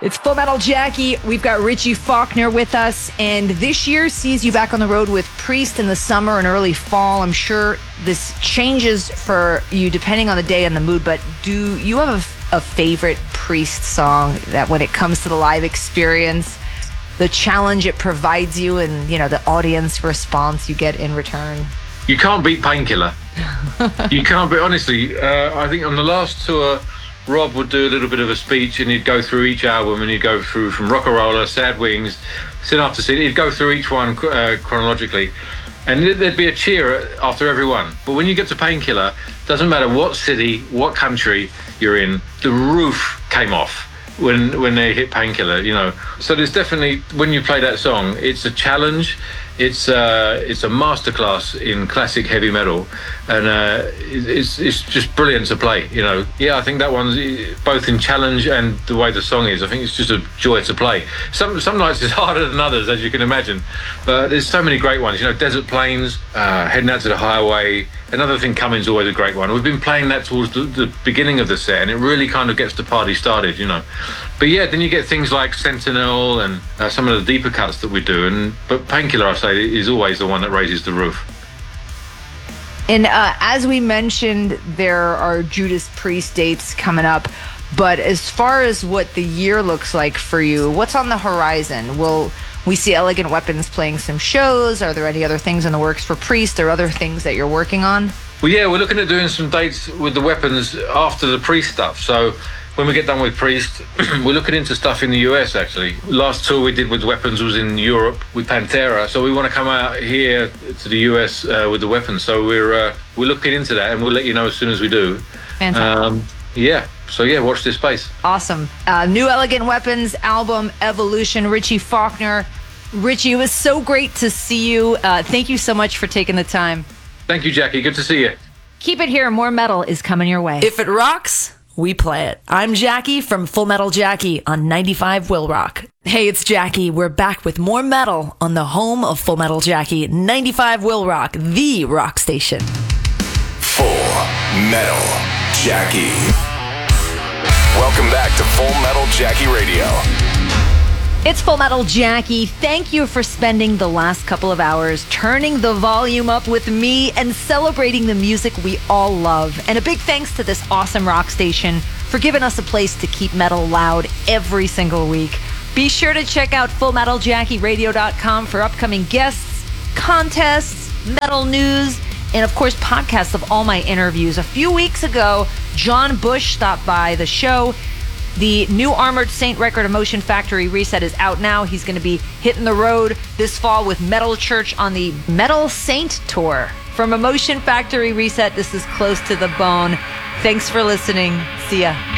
It's Full Metal Jackie. We've got Richie Faulkner with us, and this year sees you back on the road with Priest in the summer and early fall. I'm sure this changes for you depending on the day and the mood, but do you have a favorite Priest song that when it comes to the live experience, the challenge it provides you and, you know, the audience response you get in return? You can't beat Painkiller. You can't beat, honestly. I think on the last tour, Rob would do a little bit of a speech and he'd go through each album and he'd go through from Rock'n'Roller, Sad Wings, Sin After Sin. He'd go through each one chronologically. And there'd be a cheer after every one. But when you get to Painkiller, doesn't matter what city, what country you're in, the roof came off when they hit Painkiller, you know. So there's definitely, when you play that song, it's a challenge. It's a masterclass in classic heavy metal, and it's just brilliant to play, you know. Yeah, I think that one's both in challenge and the way the song is. I think it's just a joy to play. Some nights it's harder than others, as you can imagine, but there's so many great ones. You know, Desert Plains, Heading Out to the Highway. Another Thing Coming's always a great one. We've been playing that towards the beginning of the set, and it really kind of gets the party started, you know. But yeah, then you get things like Sentinel and some of the deeper cuts that we do. But Painkiller, I say, is always the one that raises the roof. And as we mentioned, there are Judas Priest dates coming up. But as far as what the year looks like for you, what's on the horizon? Will we see Elegant Weapons playing some shows? Are there any other things in the works for Priest or other things that you're working on? Well, yeah, we're looking at doing some dates with the Weapons after the Priest stuff. So when we get done with Priest, we're looking into stuff in the US, actually. Last tour we did with Weapons was in Europe with Pantera. So we want to come out here to the US with the Weapons. So we're looking into that, and we'll let you know as soon as we do. Fantastic. Yeah. So yeah, watch this space. Awesome. New Elegant Weapons album, Evolution, Richie Faulkner. Richie, it was so great to see you. Thank you so much for taking the time. Thank you, Jackie. Good to see you. Keep it here. More metal is coming your way. If it rocks, we play it. I'm Jackie from Full Metal Jackie on 95 Will Rock. Hey, it's Jackie. We're back with more metal on the home of Full Metal Jackie, 95 Will Rock, the rock station. Full Metal Jackie. Welcome back to Full Metal Jackie Radio. It's Full Metal Jackie. Thank you for spending the last couple of hours turning the volume up with me and celebrating the music we all love. And a big thanks to this awesome rock station for giving us a place to keep metal loud every single week. Be sure to check out FullMetalJackieRadio.com for upcoming guests, contests, metal news, and of course podcasts of all my interviews. A few weeks ago, John Bush stopped by the show. The new Armored Saint record, Emotion Factory Reset, is out now. He's going to be hitting the road this fall with Metal Church on the Metal Saint tour. From Emotion Factory Reset, this is Close to the Bone. Thanks for listening. See ya.